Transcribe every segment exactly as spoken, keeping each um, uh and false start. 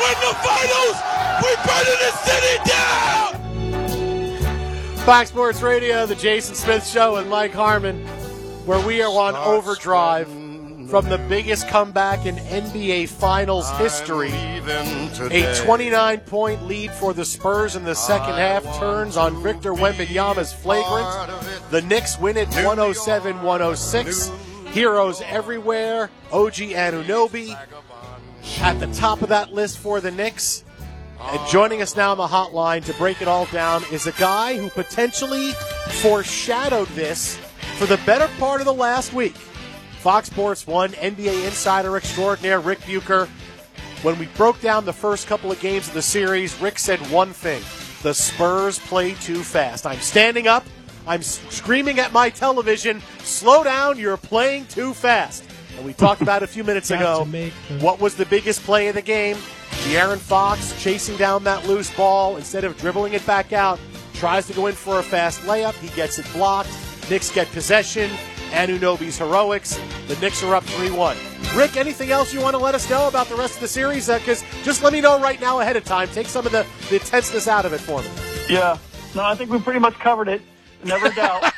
win the finals. We burn the city down. Fox Sports Radio, the Jason Smith Show, and Mike Harmon, where we are on overdrive from the biggest comeback in N B A Finals history. A twenty-nine point lead for the Spurs in the second half turns on Victor Wembanyama's flagrant. The Knicks win it one oh seven one oh six. Heroes everywhere. O G Anunoby at the top of that list for the Knicks. And joining us now on the hotline to break it all down is a guy who potentially foreshadowed this for the better part of the last week. Fox Sports one N B A insider extraordinaire Rick Bucher. When we broke down the first couple of games of the series, Rick said one thing: the Spurs play too fast. I'm standing up. I'm screaming at my television, slow down, you're playing too fast. And we talked about it a few minutes ago. What was the biggest play of the game? De'Aaron Fox chasing down that loose ball. Instead of dribbling it back out, tries to go in for a fast layup. He gets it blocked. Knicks get possession. Anunoby's heroics. The Knicks are up three one. Rick, anything else you want to let us know about the rest of the series? Because uh, just let me know right now ahead of time. Take some of the, the tenseness out of it for me. Yeah. No, I think we pretty much covered it. Never doubt.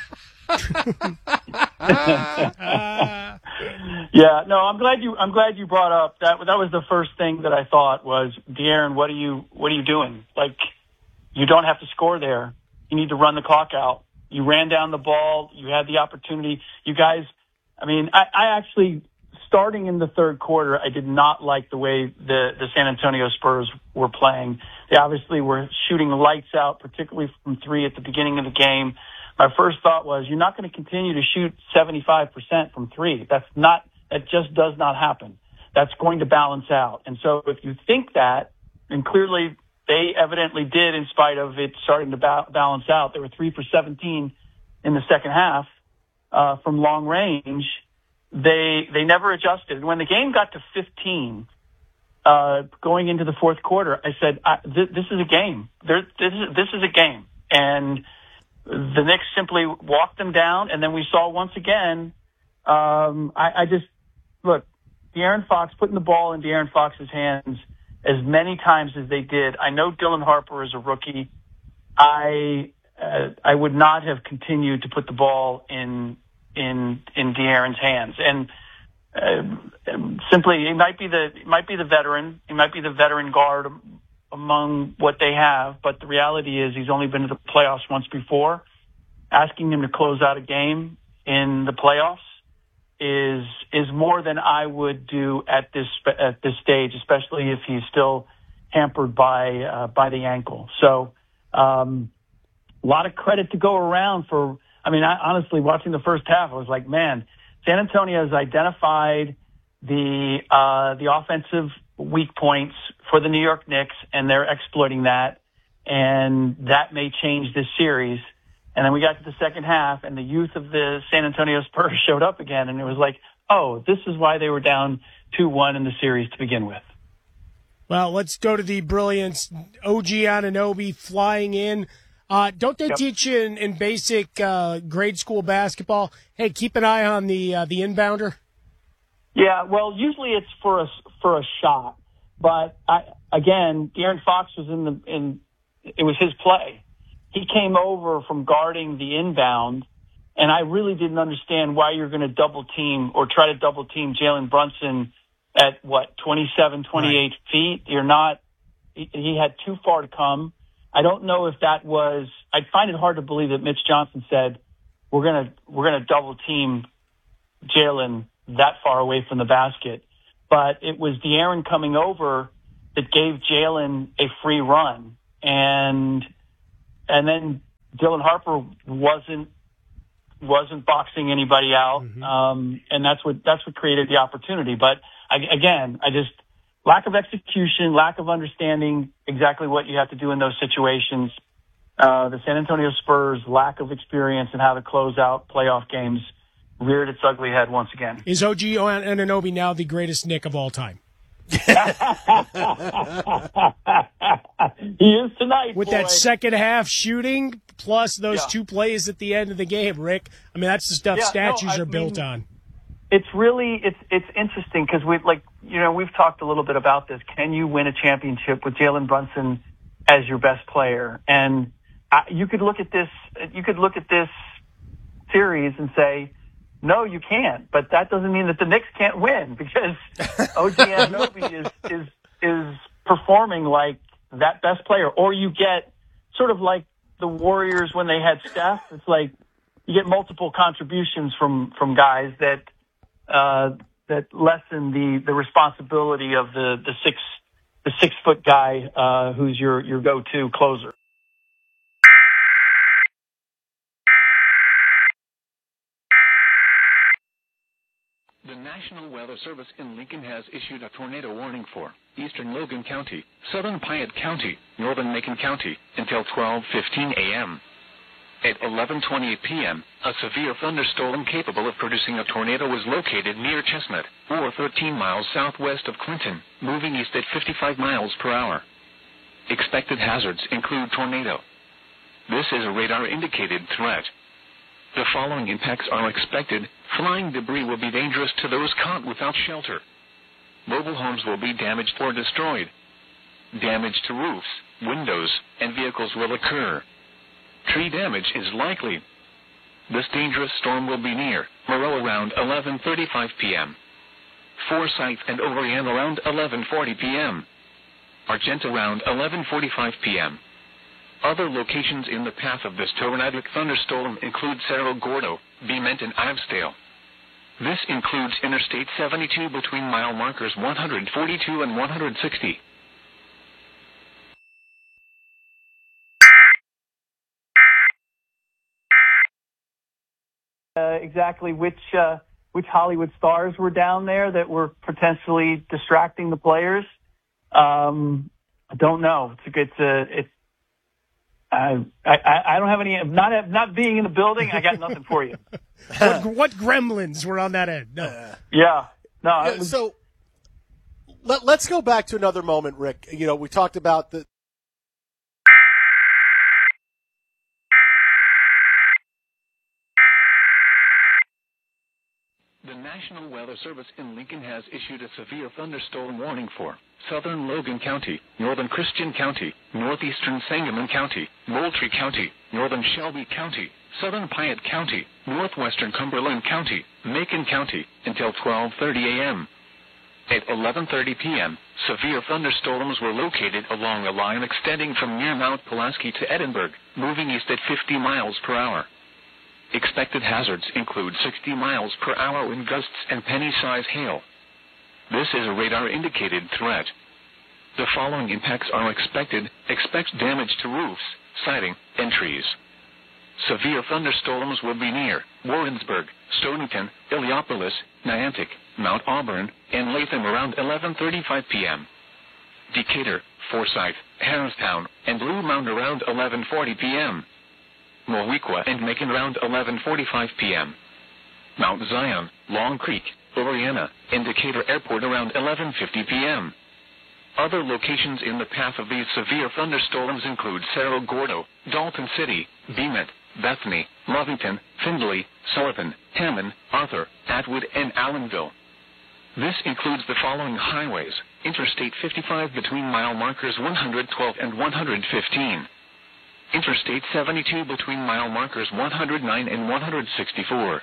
Yeah, no, I'm glad you. I'm glad you brought up that. That was the first thing that I thought was, De'Aaron, what are you? What are you doing? Like, you don't have to score there. You need to run the clock out. You ran down the ball. You had the opportunity. You guys. I mean, I, I actually, starting in the third quarter, I did not like the way the the San Antonio Spurs were playing. They obviously were shooting lights out, particularly from three at the beginning of the game. My first thought was, you're not going to continue to shoot seventy-five percent from three. That's not, that just does not happen. That's going to balance out. And so if you think that, and clearly they evidently did in spite of it starting to ba- balance out, they were three for seventeen in the second half, uh, from long range. They, they never adjusted. When the game got to fifteen, uh, going into the fourth quarter, I said, I, th- this is a game. There, this is, this is a game. And the Knicks simply walked them down, and then we saw once again, um, I, I just, look, De'Aaron Fox, putting the ball in De'Aaron Fox's hands as many times as they did. I know Dylan Harper is a rookie. I uh, I would not have continued to put the ball in in in De'Aaron's hands. And uh, simply, he might be the he might be the veteran. He might be the veteran guard among what they have, but the reality is he's only been to the playoffs once before. Asking him to close out a game in the playoffs is is more than I would do at this at this stage, especially if he's still hampered by uh, by the ankle. So, um, a lot of credit to go around for. I mean, I, honestly, watching the first half, I was like, man, San Antonio has identified the uh, the offensive weak points for the New York Knicks, and they're exploiting that, and that may change this series. And then we got to the second half, and the youth of the San Antonio Spurs showed up again, and it was like, oh, this is why they were down two one in the series to begin with. Well, let's go to the brilliance. O G Anunoby flying in. Uh, don't they yep. teach you in, in basic uh, grade school basketball, hey, keep an eye on the uh, the inbounder? Yeah, well, usually it's for a, for a shot. But, I, again, De'Aaron Fox was in the in it was his play. He came over from guarding the inbound, and I really didn't understand why you're going to double team or try to double team Jalen Brunson at, what, twenty-seven, twenty-eight right. feet? You're not he, – he had too far to come. I don't know if that was – I find it hard to believe that Mitch Johnson said, we're going to we're gonna double team Jalen that far away from the basket. But it was De'Aaron coming over that gave Jalen a free run. And and then Dylan Harper wasn't wasn't boxing anybody out. Mm-hmm. Um, and that's what that's what created the opportunity. But I, again, I just lack of execution, lack of understanding exactly what you have to do in those situations. Uh, the San Antonio Spurs' lack of experience in how to close out playoff games reared its ugly head once again. Is O G Anunoby now the greatest Knick of all time? He is tonight, with boy. that second half shooting plus those yeah. two plays at the end of the game, Rick. I mean, that's the stuff yeah, statues no, I are built mean, on. it's really it's it's interesting because we like you know we've talked a little bit about this. Can you win a championship with Jalen Brunson as your best player? And I, you could look at this you could look at this series and say, no, you can't. But that doesn't mean that the Knicks can't win because O G Anunoby is is is performing like that best player. Or you get sort of like the Warriors when they had Steph. It's like you get multiple contributions from from guys that. Uh, that lessen the, the responsibility of the, the six the six foot guy uh, who's your, your go to closer. The National Weather Service in Lincoln has issued a tornado warning for eastern Logan County, southern Piatt County, northern Macon County until twelve fifteen a.m. At eleven twenty-eight p.m., a severe thunderstorm capable of producing a tornado was located near Chestnut, or thirteen miles southwest of Clinton, moving east at fifty-five miles per hour. Expected hazards include tornado. This is a radar-indicated threat. The following impacts are expected. Flying debris will be dangerous to those caught without shelter. Mobile homes will be damaged or destroyed. Damage to roofs, windows, and vehicles will occur. Tree damage is likely. This dangerous storm will be near Moreau around eleven thirty-five p.m. Forsyth and Overland around eleven forty p.m. Argenta around eleven forty-five p.m. Other locations in the path of this tornadic thunderstorm include Cerro Gordo, Bement, and Ivesdale. This includes Interstate seventy-two between mile markers one forty-two and one sixty. Uh, exactly which uh, which Hollywood stars were down there that were potentially distracting the players. Um, I don't know. It's a, it's a, it's. I, I I don't have any. Not not being in the building, I got nothing for you. what, what gremlins were on that end? No. Yeah. No. Yeah, was, so let, let's go back to another moment, Rick. You know, we talked about the. The National Weather Service in Lincoln has issued a severe thunderstorm warning for southern Logan County, northern Christian County, northeastern Sangamon County, Moultrie County, northern Shelby County, southern Piatt County, northwestern Cumberland County, Macon County, until twelve thirty a.m. At eleven thirty p.m., severe thunderstorms were located along a line extending from near Mount Pulaski to Edinburgh, moving east at fifty miles per hour. Expected hazards include sixty miles per hour wind gusts and penny-size hail. This is a radar-indicated threat. The following impacts are expected. Expect damage to roofs, siding, and trees. Severe thunderstorms will be near Warrensburg, Stonington, Illiopolis, Niantic, Mount Auburn, and Latham around eleven thirty-five p.m. Decatur, Forsyth, Harristown, and Blue Mound around eleven forty p.m. Mowequa and Macon around eleven forty-five p.m. Mount Zion, Long Creek, Oriana, and Decatur Airport around eleven fifty p.m. Other locations in the path of these severe thunderstorms include Cerro Gordo, Dalton City, Bement, Bethany, Lovington, Findlay, Sullivan, Hammond, Arthur, Atwood, and Allenville. This includes the following highways: Interstate fifty-five between mile markers one twelve and one fifteen. Interstate seventy-two between mile markers one oh nine and one sixty-four.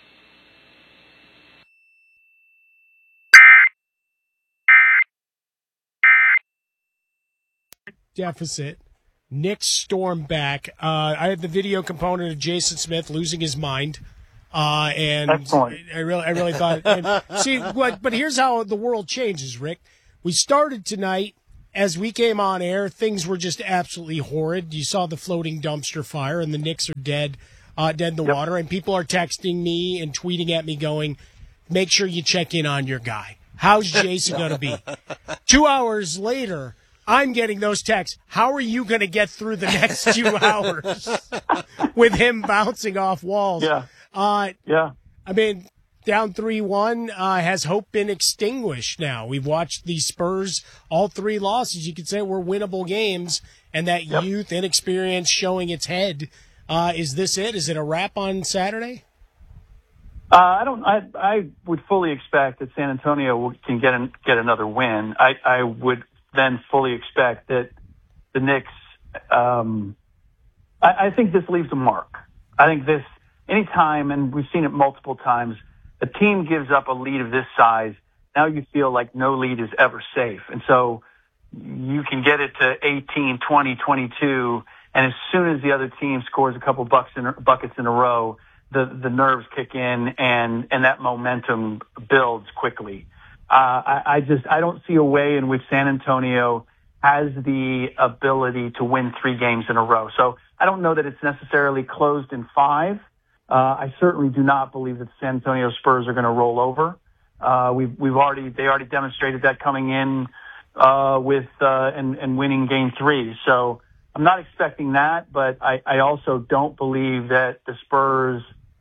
Deficit. Knicks storm back. Uh, I had the video component of Jason Smith losing his mind. Uh, and Excellent. I really, I really thought, and see, but, but here's how the world changes, Rick. We started tonight. As we came on air, things were just absolutely horrid. You saw the floating dumpster fire, and the Knicks are dead, uh, dead in the Yep. water. And people are texting me and tweeting at me going, make sure you check in on your guy. How's Jason going to be? Two hours later, I'm getting those texts. How are you going to get through the next two hours with him bouncing off walls? Yeah. Uh, Yeah. I mean, down three one, uh, has hope been extinguished now? We've watched the Spurs, all three losses, you could say, were winnable games, and that Yep. youth, inexperience showing its head. Uh, is this it? Is it a wrap on Saturday? Uh, I don't. I I would fully expect that San Antonio can get an, get another win. I I would then fully expect that the Knicks. Um, I, I think this leaves a mark. I think this anytime, and we've seen it multiple times. A team gives up a lead of this size. Now you feel like no lead is ever safe, and so you can get it to eighteen, twenty, twenty-two, and as soon as the other team scores a couple bucks in, buckets in a row, the the nerves kick in, and and that momentum builds quickly. Uh, I, I just I don't see a way in which San Antonio has the ability to win three games in a row. So I don't know that it's necessarily closed in five. Uh, I certainly do not believe that the San Antonio Spurs are going to roll over. Uh, we've we've already they already demonstrated that coming in uh, with uh, and and winning game three. So I'm not expecting that, but I, I also don't believe that the Spurs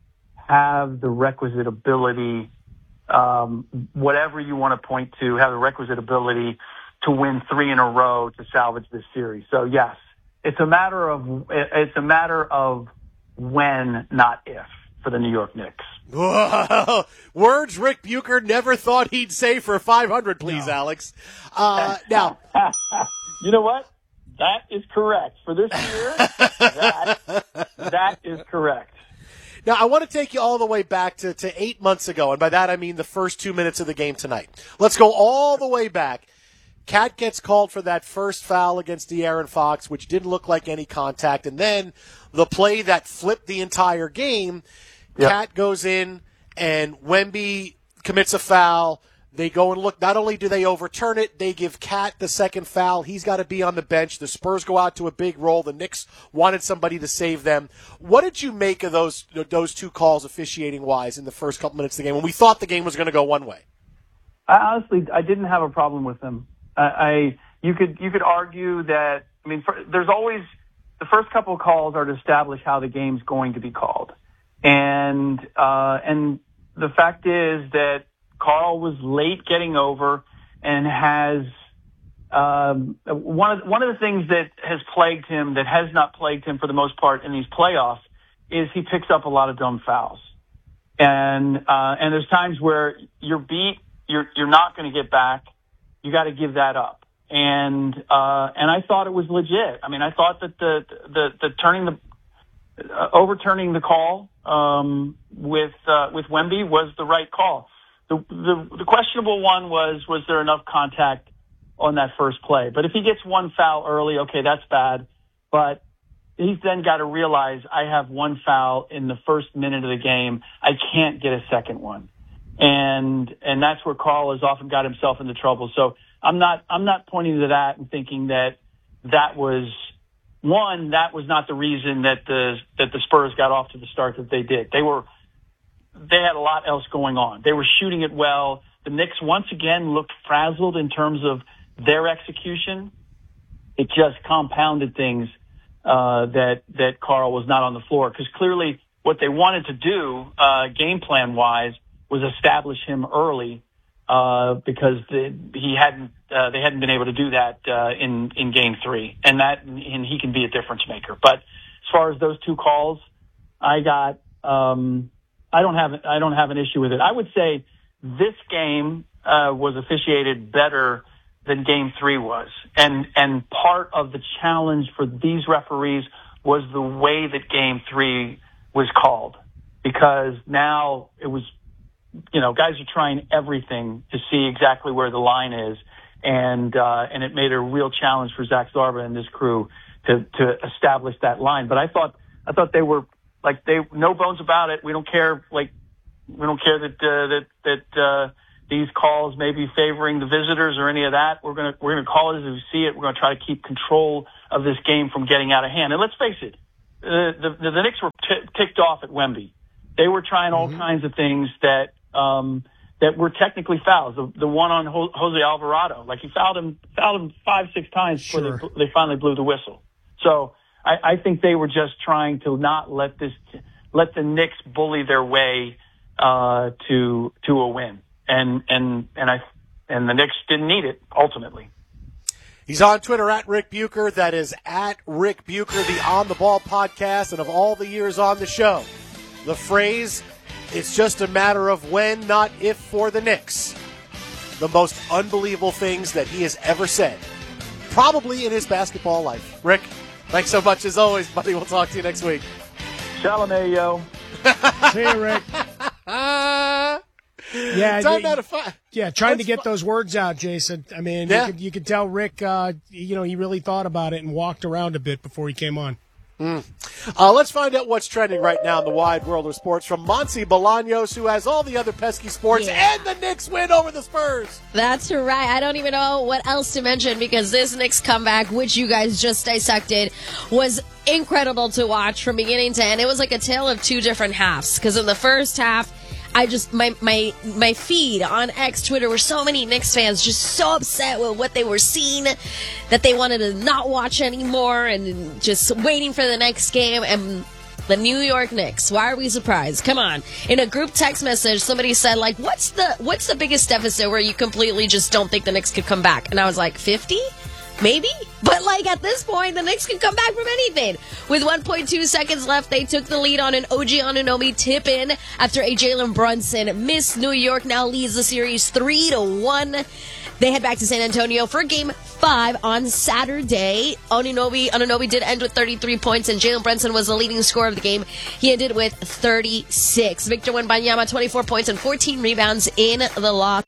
have the requisite ability, um, whatever you want to point to, have the requisite ability to win three in a row to salvage this series. So yes, it's a matter of it's a matter of when, not if, for the New York Knicks. Whoa. Words Rick Bucher never thought he'd say for five hundred, please, no. Alex. Uh, now, you know what? That is correct for this year. that that is correct. Now, I want to take you all the way back to, to eight months ago, and by that I mean the first two minutes of the game tonight. Let's go all the way back. Cat gets called for that first foul against De'Aaron Fox, which didn't look like any contact, and then the play that flipped the entire game, yep. Cat goes in, and Wemby commits a foul. They go and look. Not only do they overturn it, they give Cat the second foul. He's got to be on the bench. The Spurs go out to a big roll. The Knicks wanted somebody to save them. What did you make of those those two calls officiating-wise in the first couple minutes of the game when we thought the game was going to go one way? I honestly, I didn't have a problem with them. I, I you could you could argue that. I mean, for, there's always the first couple of calls are to establish how the game's going to be called, and uh, and the fact is that Karl was late getting over and has um, one of one of the things that has plagued him, that has not plagued him for the most part in these playoffs, is he picks up a lot of dumb fouls, and uh, and there's times where you're beat, you're you're not going to get back, you got to give that up, and uh, and I thought it was legit. I mean, I thought that the the the turning the uh, overturning the call um, with uh, with Wemby was the right call. The, the the questionable one was, was there enough contact on that first play? But if he gets one foul early, okay, that's bad. But he's then got to realize I have one foul in the first minute of the game. I can't get a second one. And and that's where Karl has often got himself into trouble. So I'm not I'm not pointing to that and thinking that that was one, that was not the reason that the that the Spurs got off to the start that they did. They were They had a lot else going on. They were shooting it well. The Knicks once again looked frazzled in terms of their execution. It just compounded things uh, that that Karl was not on the floor, because clearly what they wanted to do, uh, game plan wise, was establish him early uh, because the, he hadn't uh, they hadn't been able to do that uh, in in game three, and that and he can be a difference maker. But as far as those two calls, I got. Um, I don't have I don't have an issue with it. I would say this game uh, was officiated better than Game Three was, and and part of the challenge for these referees was the way that Game Three was called, because now it was, you know, guys are trying everything to see exactly where the line is, and uh, and it made a real challenge for Zach Zarba and this crew to to establish that line. But I thought I thought they were. Like they, no bones about it. We don't care. Like we don't care that uh, that that uh, these calls may be favoring the visitors or any of that. We're gonna we're gonna call it as we see it. We're gonna try to keep control of this game from getting out of hand. And let's face it, uh, the, the the Knicks were t- ticked off at Wemby. They were trying all mm-hmm. kinds of things that um, that were technically fouls. The, the one on Ho- Jose Alvarado, like he fouled him fouled him five six times sure. before they, they finally blew the whistle. So. I, I think they were just trying to not let this, let the Knicks bully their way uh, to to a win, and and and I and the Knicks didn't need it ultimately. He's on Twitter at Rick Bucher. That is at Rick Bucher, the On the Ball podcast, and of all the years on the show, the phrase It's just a matter of when, not if, for the Knicks. The most unbelievable things that he has ever said, probably in his basketball life. Rick, thanks so much as always, buddy. We'll talk to you next week. Chalamet, yo. See you, Rick. Uh, yeah, time you, out of five. Yeah, trying That's to get fu- those words out, Jason. I mean, Yeah. you, could, you could tell Rick, uh, you know, he really thought about it and walked around a bit before he came on. Mm. Uh, let's find out what's trending right now in the wide world of sports from Monty Bolaños, who has all the other pesky sports, Yeah. and the Knicks win over the Spurs. That's right. I don't even know what else to mention because this Knicks comeback, which you guys just dissected, was incredible to watch from beginning to end. It was like a tale of two different halves because in the first half, I just, my, my, my feed on X, Twitter, were so many Knicks fans just so upset with what they were seeing that they wanted to not watch anymore and just waiting for the next game. And the New York Knicks, why are we surprised? Come on. In a group text message, somebody said, like, what's the, what's the biggest deficit where you completely just don't think the Knicks could come back? And I was like, fifty? Maybe? But, like, at this point, the Knicks can come back from anything. With one point two seconds left, they took the lead on an O G Anunoby tip-in after a Jalen Brunson miss. New York now leads the series three to one. They head back to San Antonio for Game five on Saturday. Anunoby, Anunoby did end with thirty-three points, and Jalen Brunson was the leading scorer of the game. He ended with thirty-six. Victor Wembanyama, twenty-four points and fourteen rebounds in the loss.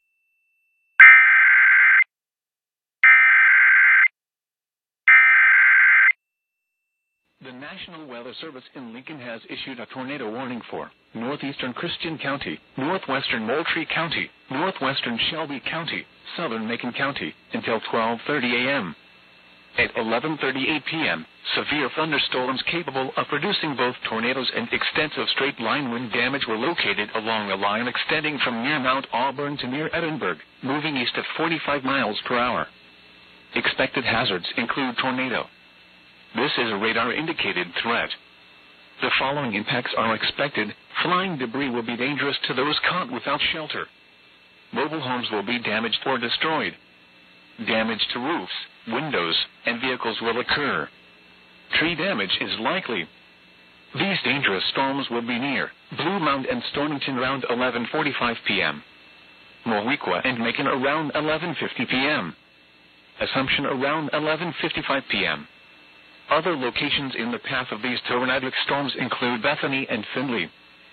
The National Weather Service in Lincoln has issued a tornado warning for northeastern Christian County, northwestern Moultrie County, northwestern Shelby County, southern Macon County until twelve thirty a.m. At eleven thirty-eight p.m., severe thunderstorms capable of producing both tornadoes and extensive straight-line wind damage were located along a line extending from near Mount Auburn to near Edinburgh, moving east at forty-five miles per hour. Expected hazards include tornado. This is a radar-indicated threat. The following impacts are expected. Flying debris will be dangerous to those caught without shelter. Mobile homes will be damaged or destroyed. Damage to roofs, windows, and vehicles will occur. Tree damage is likely. These dangerous storms will be near Blue Mound and Stormington around eleven forty-five p.m. Mohiqua and Macon around eleven fifty p.m. Assumption around eleven fifty-five p.m. Other locations in the path of these tornadic storms include Bethany and Findlay.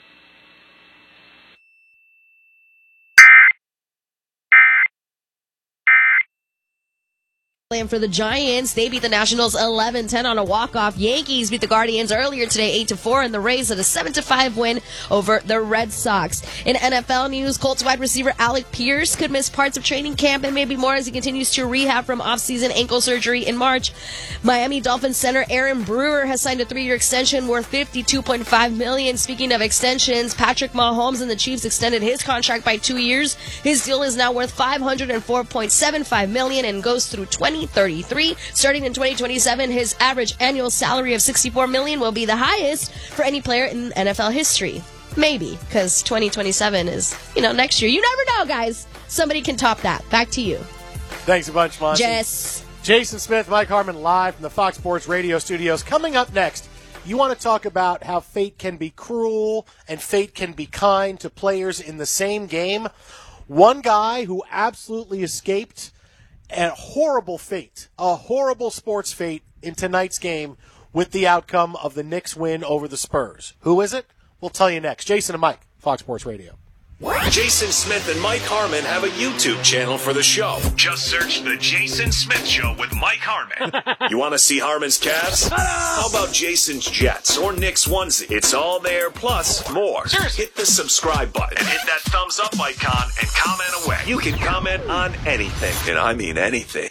For the Giants, they beat the Nationals eleven ten on a walk-off. Yankees beat the Guardians earlier today eight to four, and the Rays had a seven to five win over the Red Sox. In N F L news, Colts wide receiver Alec Pierce could miss parts of training camp and maybe more as he continues to rehab from off-season ankle surgery in March. Miami Dolphins center Aaron Brewer has signed a three-year extension worth fifty-two point five million dollars. Speaking of extensions, Patrick Mahomes and the Chiefs extended his contract by two years. His deal is now worth five hundred four point seven five million dollars and goes through twenty thirty-three. Starting in twenty twenty-seven, his average annual salary of sixty-four million dollars will be the highest for any player in N F L history. Maybe, because twenty twenty-seven is, you know, next year. You never know, guys. Somebody can top that. Back to you. Thanks a bunch, Monty. Jess. Jason Smith, Mike Harmon, live from the Fox Sports Radio studios. Coming up next, you want to talk about how fate can be cruel and fate can be kind to players in the same game. One guy who absolutely escaped a horrible fate, a horrible sports fate in tonight's game with the outcome of the Knicks win over the Spurs. Who is it? We'll tell you next. Jason and Mike, Fox Sports Radio. Jason Smith and Mike Harmon have a YouTube channel for the show. Just search The Jason Smith Show with Mike Harmon. You want to see Harmon's Cavs? How about Jason's Jets or Knicks onesie? It's all there, plus more. Hit the subscribe button and hit that thumbs up icon and comment away. You can comment on anything, and I mean anything.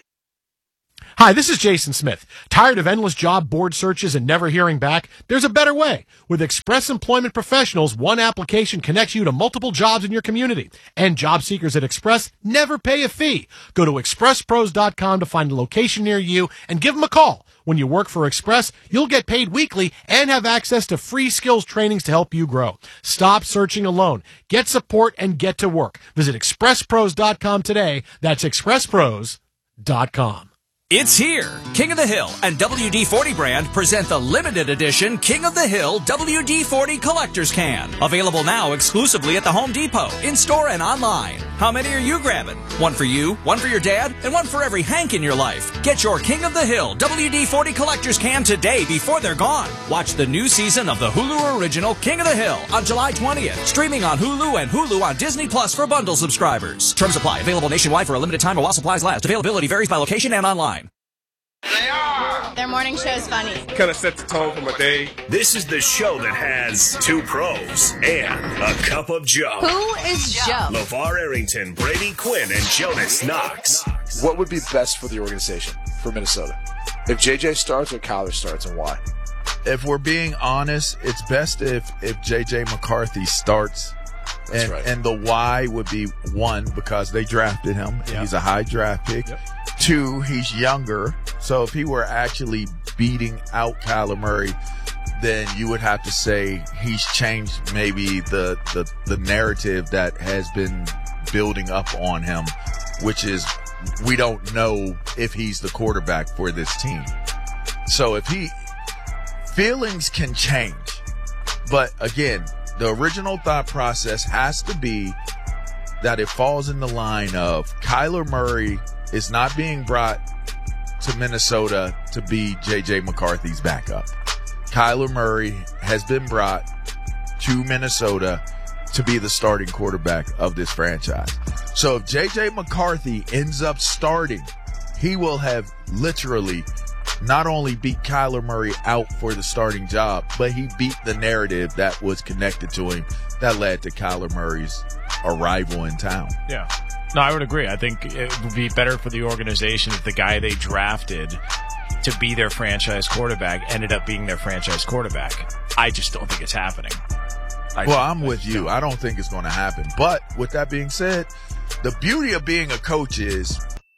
Hi, this is Jason Smith. Tired of endless job board searches and never hearing back? There's a better way. With Express Employment Professionals, one application connects you to multiple jobs in your community. And job seekers at Express never pay a fee. Go to express pros dot com to find a location near you and give them a call. When you work for Express, you'll get paid weekly and have access to free skills trainings to help you grow. Stop searching alone. Get support and get to work. Visit express pros dot com today. That's express pros dot com. It's here. King of the Hill and W D forty brand present the limited edition King of the Hill W D forty Collector's Can. Available now exclusively at the Home Depot, in-store and online. How many are you grabbing? One for you, one for your dad, and one for every Hank in your life. Get your King of the Hill W D forty Collector's Can today before they're gone. Watch the new season of the Hulu original King of the Hill on July twentieth. Streaming on Hulu and Hulu on Disney Plus for bundle subscribers. Terms apply. Available nationwide for a limited time or while supplies last. Availability varies by location and online. They are! Their morning show is funny. Kind of sets the tone for my day. This is the show that has two pros and a cup of Joe. Who is Joe? LeVar Arrington, Brady Quinn, and Jonas Knox. What would be best for the organization, for Minnesota? If J J starts or Kyler starts, and why? If we're being honest, it's best if, if J J McCarthy starts. That's and, right. and the why would be, one, because they drafted him. Yep. He's a high draft pick. Yep. Two, he's younger. So if he were actually beating out Kyler Murray, then you would have to say he's changed maybe the, the, the narrative that has been building up on him, which is we don't know if he's the quarterback for this team. So if he, feelings can change. But again, the original thought process has to be that it falls in the line of Kyler Murray is not being brought to Minnesota to be J J McCarthy's backup. Kyler Murray has been brought to Minnesota to be the starting quarterback of this franchise. So if J J McCarthy ends up starting, he will have literally not only beat Kyler Murray out for the starting job, but he beat the narrative that was connected to him that led to Kyler Murray's arrival in town. Yeah. No, I would agree. I think it would be better for the organization if the guy they drafted to be their franchise quarterback ended up being their franchise quarterback. I just don't think it's happening. I well, I'm with you. I don't think it's going to happen. But with that being said, the beauty of being a coach is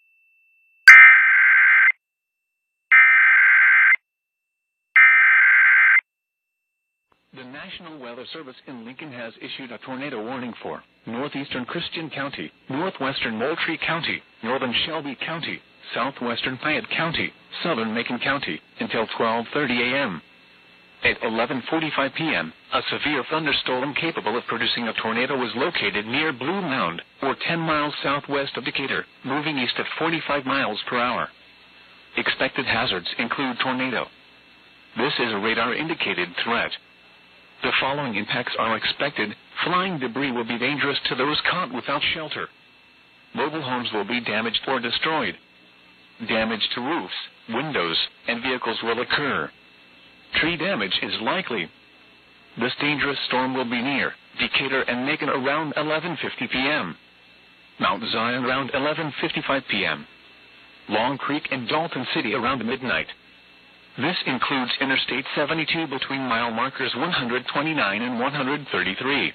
the National Weather Service in Lincoln has issued a tornado warning for northeastern Christian County, northwestern Moultrie County, northern Shelby County, southwestern Fayette County, southern Macon County until twelve thirty a.m. At eleven forty-five p.m., a severe thunderstorm capable of producing a tornado was located near Blue Mound, or ten miles southwest of Decatur, moving east at forty-five miles per hour. Expected hazards include tornado. This is a radar-indicated threat. The following impacts are expected. Flying debris will be dangerous to those caught without shelter. Mobile homes will be damaged or destroyed. Damage to roofs, windows, and vehicles will occur. Tree damage is likely. This dangerous storm will be near Decatur and Macon around eleven fifty p.m. Mount Zion around eleven fifty-five p.m. Long Creek and Dalton City around midnight. This includes Interstate seventy-two between mile markers one hundred twenty-nine and one hundred thirty-three.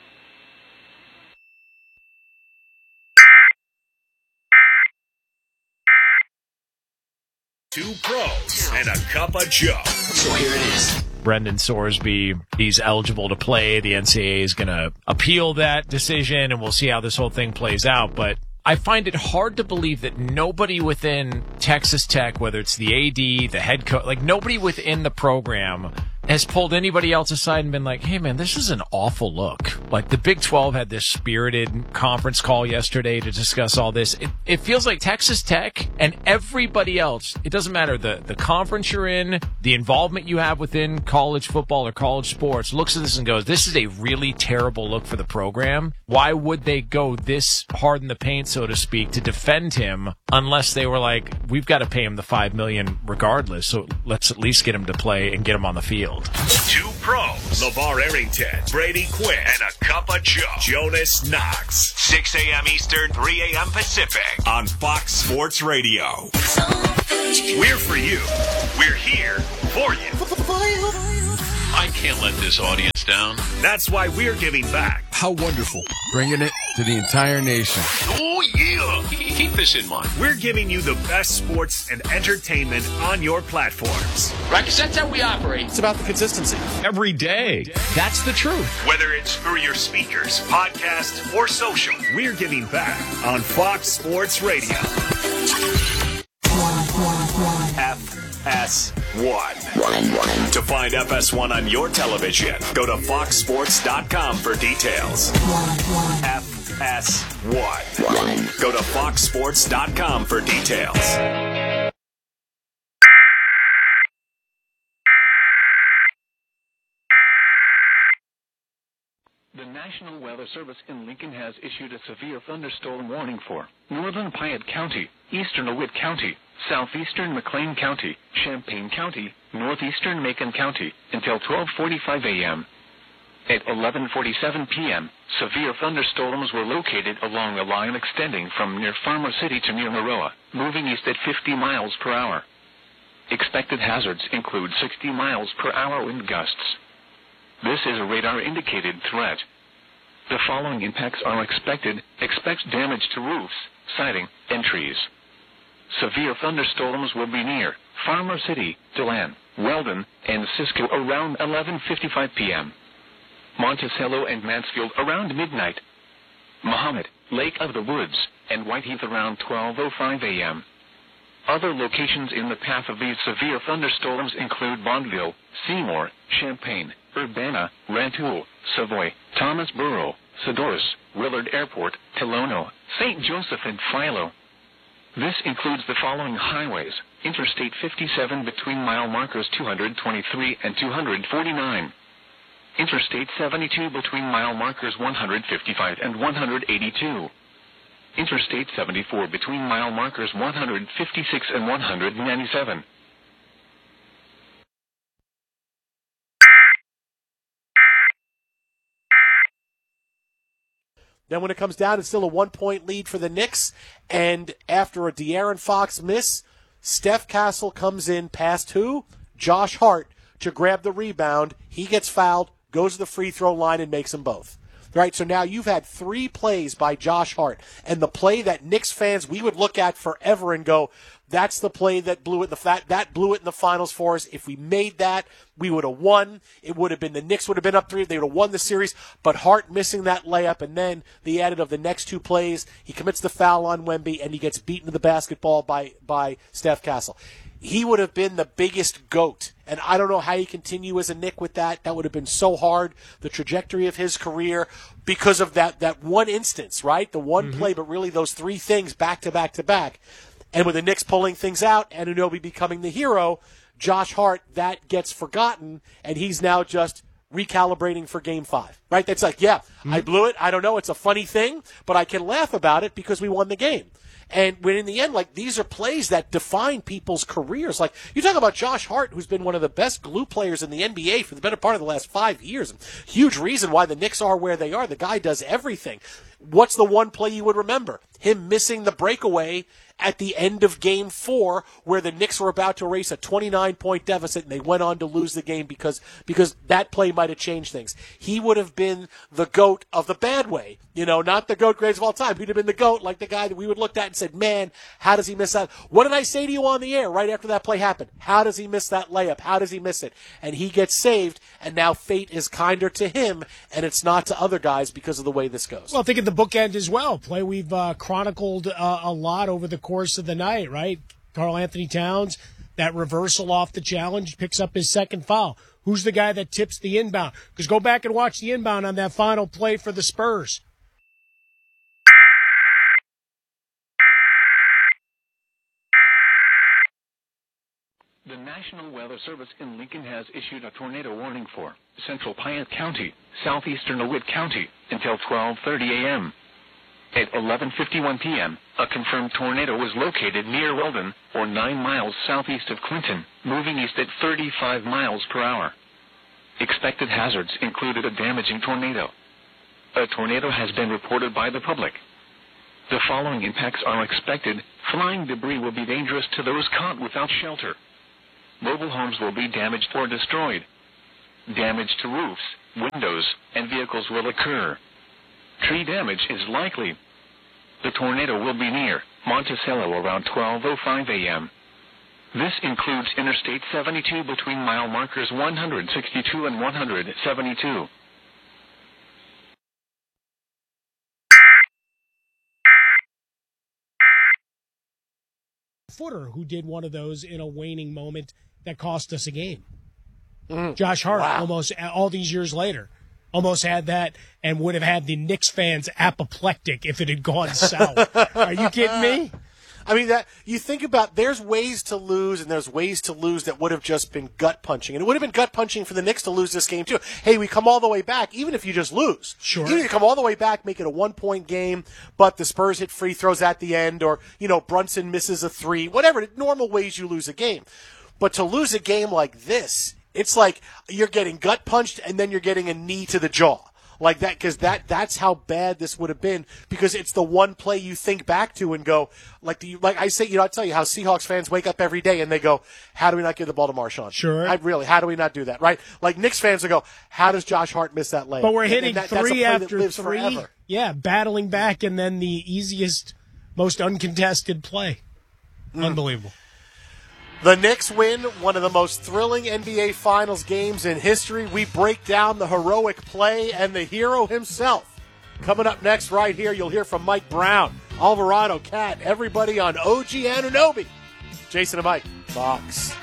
Two pros and a cup of Joe. So here it is. Brendan Sorsby, he's eligible to play. The N C double A is going to appeal that decision, and we'll see how this whole thing plays out. But I find it hard to believe that nobody within Texas Tech, whether it's the A D, the head coach, like nobody within the program has pulled anybody else aside and been like, hey, man, this is an awful look. Like the Big twelve had this spirited conference call yesterday to discuss all this. It, it feels like Texas Tech and everybody else, it doesn't matter the, the conference you're in, the involvement you have within college football or college sports, looks at this and goes, this is a really terrible look for the program. Why would they go this hard in the paint, so to speak, to defend him unless they were like, we've got to pay him the five million dollars regardless, so let's at least get him to play and get him on the field. Two pros, LeVar Arrington, Brady Quinn, and a cup of Joe, Jonas Knox. six a.m. Eastern, three a.m. Pacific on Fox Sports Radio. We're for you. We're here for you. I can't let this audience down. That's why we're giving back. How wonderful. Bringing it to the entire nation. Oh, yeah. Keep this in mind. We're giving you the best sports and entertainment on your platforms. Right, because that's how we operate. It's about the consistency. Every day. That's the truth. Whether it's through your speakers, podcast, or social, we're giving back on Fox Sports Radio. S one. To find F S one on your television, go to fox sports dot com for details. F S one. Go to fox sports dot com for details. The National Weather Service in Lincoln has issued a severe thunderstorm warning for northern Piatt County, eastern DeWitt County, southeastern McLean County, Champaign County, northeastern Macon County until twelve forty-five a.m. At eleven forty-seven p.m., severe thunderstorms were located along a line extending from near Farmer City to near Maroa, moving east at fifty miles per hour. Expected hazards include sixty miles per hour wind gusts. This is a radar-indicated threat. The following impacts are expected. Expect damage to roofs, siding, and trees. Severe thunderstorms will be near Farmer City, Deland, Weldon, and Cisco around eleven fifty-five p.m. Monticello and Mansfield around midnight. Muhammad, Lake of the Woods, and Whiteheath around twelve oh five a.m. Other locations in the path of these severe thunderstorms include Bondville, Seymour, Champaign, Urbana, Rantoul, Savoy, Thomasboro, Sadorus, Willard Airport, Tolono, Saint Joseph, and Philo. This includes the following highways: Interstate fifty-seven between mile markers two hundred twenty-three and two hundred forty-nine. Interstate seventy-two between mile markers one hundred fifty-five and one hundred eighty-two. Interstate seventy-four between mile markers one hundred fifty-six and one hundred ninety-seven. Then when it comes down, it's still a one-point lead for the Knicks. And after a De'Aaron Fox miss, Steph Castle comes in past who? Josh Hart to grab the rebound. He gets fouled, goes to the free throw line, and makes them both. Right, so now you've had three plays by Josh Hart, and the play that Knicks fans we would look at forever and go, that's the play that blew it in the that, that blew it in the finals for us. If we made that, we would have won. It would have been the Knicks would have been up three. They would have won the series. But Hart missing that layup, and then the added of the next two plays, he commits the foul on Wemby, and he gets beaten to the basketball by by Steph Castle. He would have been the biggest GOAT. And I don't know how you continue as a Knick with that. That would have been so hard, the trajectory of his career, because of that, that one instance, right? The one mm-hmm. play, but really those three things back to back to back. And with the Knicks pulling things out and Anunoby becoming the hero, Josh Hart, that gets forgotten, and he's now just recalibrating for game five, right? That's like, yeah, mm-hmm. I blew it. I don't know. It's a funny thing, but I can laugh about it because we won the game. And when in the end, like, these are plays that define people's careers. Like, you talk about Josh Hart, who's been one of the best glue players in the N B A for the better part of the last five years. And huge reason why the Knicks are where they are. The guy does everything. What's the one play you would remember? Him missing the breakaway at the end of game four, where the Knicks were about to erase a twenty-nine point deficit, and they went on to lose the game because because that play might have changed things. He would have been the GOAT of the bad way, you know, not the GOAT grades of all time. He'd have been the GOAT, like the guy that we would look at and said, man, how does he miss that? What did I say to you on the air right after that play happened? How does he miss that layup? How does he miss it? And he gets saved, and now fate is kinder to him, and it's not to other guys because of the way this goes. Well, think of the bookend as well. Play we've uh, chronicled uh, a lot over the course of the night, right? Karl Anthony Towns, that reversal off the challenge, picks up his second foul. Who's the guy that tips the inbound? Because go back and watch the inbound on that final play for the Spurs. The National Weather Service in Lincoln has issued a tornado warning for central Piatt County, southeastern DeWitt County until twelve thirty a.m. At eleven fifty-one p.m., a confirmed tornado was located near Weldon, or nine miles southeast of Clinton, moving east at thirty-five miles per hour. Expected hazards included a damaging tornado. A tornado has been reported by the public. The following impacts are expected. Flying debris will be dangerous to those caught without shelter. Mobile homes will be damaged or destroyed. Damage to roofs, windows, and vehicles will occur. Tree damage is likely. The tornado will be near Monticello around twelve oh five a.m. This includes Interstate seventy-two between mile markers one hundred sixty-two and one hundred seventy-two. seven-footer who did one of those in a waning moment that cost us a game. Mm. Josh Hart, Wow. almost all these years later, almost had that and would have had the Knicks fans apoplectic if it had gone south. Are you kidding me? I mean, that you think about, there's ways to lose, and there's ways to lose that would have just been gut punching. And it would have been gut punching for the Knicks to lose this game, too. Hey, we come all the way back, even if you just lose. Sure. Even if you come all the way back, make it a one-point game, but the Spurs hit free throws at the end, or, you know, Brunson misses a three, whatever, normal ways you lose a game. But to lose a game like this, it's like you're getting gut punched, and then you're getting a knee to the jaw. Like that, because that, that's how bad this would have been, because it's the one play you think back to and go, like the, like I say, you know, I tell you how Seahawks fans wake up every day and they go, how do we not give the ball to Marshawn? Sure. I really, how do we not do that, right? Like Knicks fans will go, how does Josh Hart miss that layup? But we're And- hitting and that- that's a three play that after lives three. forever. Yeah, battling back, and then the easiest, most uncontested play. Mm. Unbelievable. The Knicks win one of the most thrilling N B A Finals games in history. We break down the heroic play and the hero himself. Coming up next right here, you'll hear from Mike Brown, Alvarado, Cat, everybody on O G Anunoby. Jason and Mike, Fox.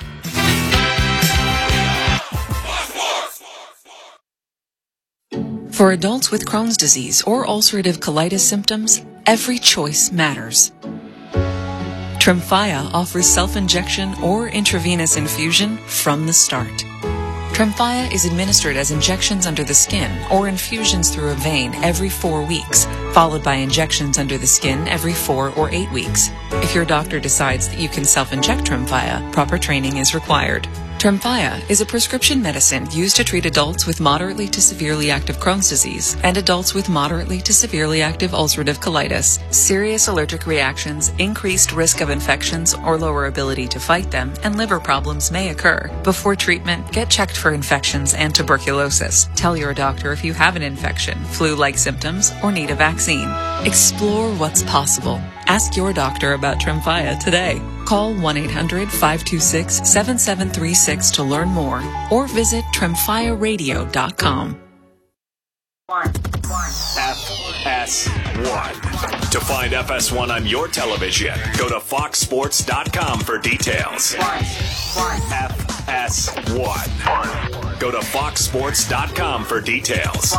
For adults with Crohn's disease or ulcerative colitis symptoms, every choice matters. Tremfya offers self-injection or intravenous infusion from the start. Tremfya is administered as injections under the skin or infusions through a vein every four weeks, followed by injections under the skin every four or eight weeks. If your doctor decides that you can self-inject Tremfya, proper training is required. Tremfya is a prescription medicine used to treat adults with moderately to severely active Crohn's disease and adults with moderately to severely active ulcerative colitis. Serious allergic reactions, increased risk of infections or lower ability to fight them, and liver problems may occur. Before treatment, get checked for infections and tuberculosis. Tell your doctor if you have an infection, flu-like symptoms, or need a vaccine. Explore what's possible. Ask your doctor about Tremfya today. Call one eight hundred five two six seven seven three six to learn more, or visit tremfya radio dot com. F S one. To find F S one on your television, go to fox sports dot com for details. F S one. Go to fox sports dot com for details.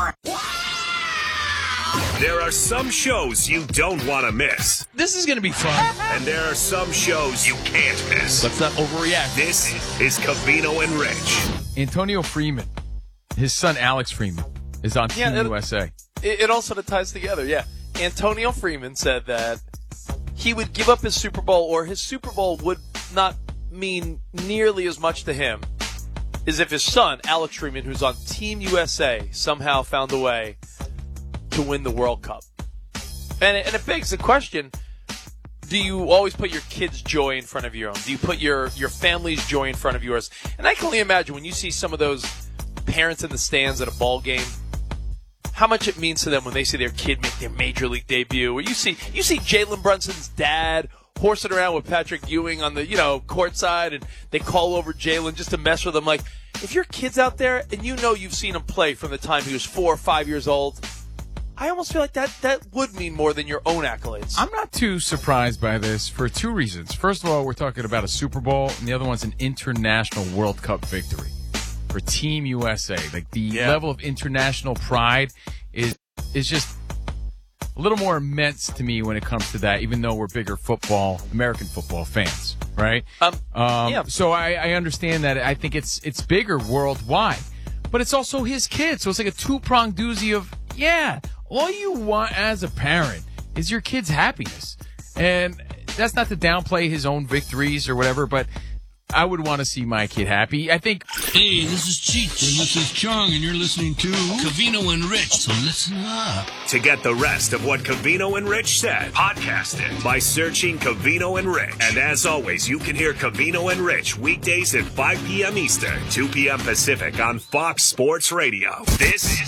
There are some shows you don't want to miss. This is going to be fun. And there are some shows you can't miss. Let's not overreact. This is Covino and Rich. Antonio Freeman, his son Alex Freeman, is on Yeah, Team it- U S A. It, it all sort of ties together, yeah. Antonio Freeman said that he would give up his Super Bowl, or his Super Bowl would not mean nearly as much to him as if his son, Alex Freeman, who's on Team U S A, somehow found a way to win the World Cup. And it, and it begs the question, do you always put your kids' joy in front of your own? Do you put your, your family's joy in front of yours? And I can only imagine when you see some of those parents in the stands at a ball game, how much it means to them when they see their kid make their major league debut. Or you see you see Jalen Brunson's dad horsing around with Patrick Ewing on the, you know, courtside, and they call over Jalen just to mess with him. Like, if your kid's out there and you know you've seen him play from the time he was four or five years old, I almost feel like that, that would mean more than your own accolades. I'm not too surprised by this for two reasons. First of all, we're talking about a Super Bowl, and the other one's an international World Cup victory for Team U S A. Like, the Yeah. level of international pride is is just a little more immense to me when it comes to that, even though we're bigger football, American football fans, right? Um, Um, yeah. So I, I understand that. I think it's it's bigger worldwide, but it's also his kid. So it's like a two-pronged doozy of, yeah, all you want as a parent is your kid's happiness. And that's not to downplay his own victories or whatever, but I would want to see my kid happy. I think. Hey, this is Cheech, and this is Chong, and you're listening to Covino and Rich, so listen up. To get the rest of what Covino and Rich said, podcast it by searching Covino and Rich. And as always, you can hear Covino and Rich weekdays at five p.m. Eastern, two p.m. Pacific on Fox Sports Radio. This